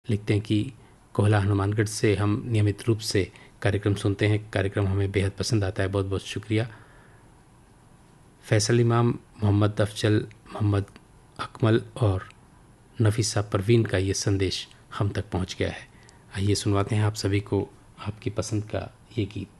लिखते हैं कि कोहला हनुमानगढ़ से हम नियमित रूप से कार्यक्रम सुनते हैं, कार्यक्रम हमें बेहद पसंद आता है, बहुत बहुत शुक्रिया। फैसल इमाम, मोहम्मद अफजल, मोहम्मद अकमल और नफीसा परवीन का ये संदेश हम तक पहुंच गया है। आइए सुनवाते हैं आप सभी को आपकी पसंद का ये गीत।